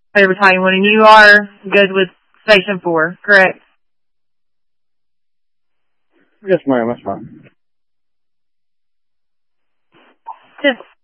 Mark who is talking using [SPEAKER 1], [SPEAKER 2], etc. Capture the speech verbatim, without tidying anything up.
[SPEAKER 1] Whatever time you want, and you are good with station four, correct?
[SPEAKER 2] Yes, ma'am, that's fine.
[SPEAKER 1] Just